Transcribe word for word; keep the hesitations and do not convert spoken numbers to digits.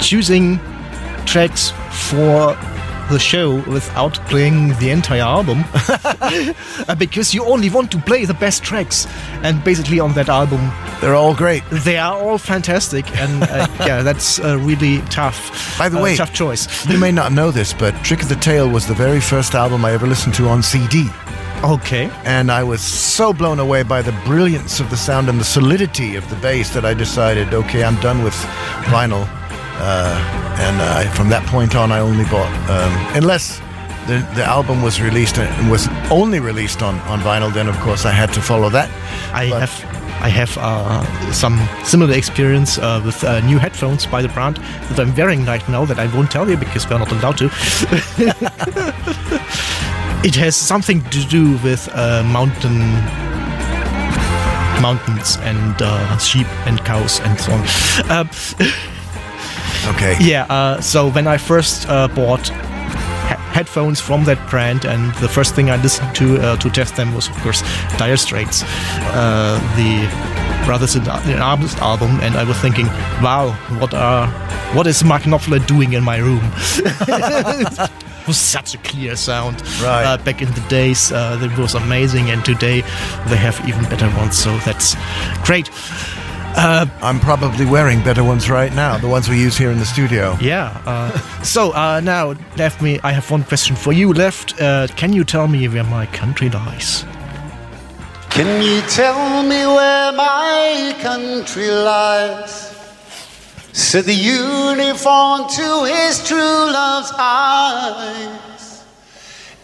choosing tracks for the show without playing the entire album uh, because you only want to play the best tracks, and basically on that album they're all great. They are all fantastic, and uh, yeah, that's uh, really tough. By the uh, way, tough choice. You may not know this, but Trick of the Tail was the very first album I ever listened to on C D. Okay. And I was so blown away by the brilliance of the sound and the solidity of the bass that I decided, okay, I'm done with vinyl. Uh, and uh, from that point on, I only bought, um, unless the, the album was released and was only released on, on vinyl, then of course I had to follow that. I but have I have uh, some similar experience uh, with uh, new headphones by the brand that I'm wearing right now that I won't tell you because we're not allowed to. It has something to do with uh, mountain mountains and uh, sheep and cows and so on. Uh, Okay. Yeah, uh, so when I first uh, bought he- headphones from that brand, and the first thing I listened to uh, to test them was, of course, Dire Straits, uh, the Brothers in Arms album, and I was thinking, wow, what are what is Mark Knopfler doing in my room? It was such a clear sound. Right. Uh, back in the days, uh, it was amazing, and today they have even better ones, so that's great. Uh, I'm probably wearing better ones right now, the ones we use here in the studio. Yeah. Uh, so uh, now, left me. I have one question for you left. Uh, can you tell me where my country lies? Can you tell me where my country lies? Said the uniform to his true love's eye.